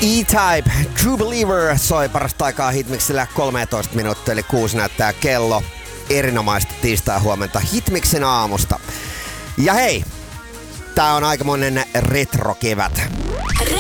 E-Type, True Believer soi parasta aikaa Hitmixillä 13 minuuttia, eli 6 näyttää kello. Erinomaista tiistai huomenta Hitmixin aamusta. Ja hei, tää on aikamoinen retrokevät.